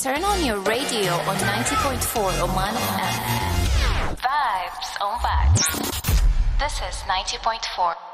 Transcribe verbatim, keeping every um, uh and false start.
turn on your radio on ninety point four Oman F M. Vibes on vibes. This is ninety point four.